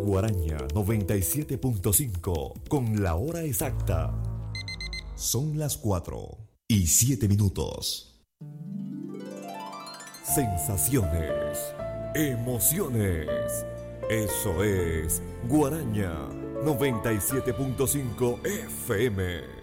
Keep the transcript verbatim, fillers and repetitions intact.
Guaraña noventa y siete punto cinco con la hora exacta. Son las cuatro y siete minutos. Sensaciones, emociones. Eso es Guaraña noventa y siete punto cinco F M.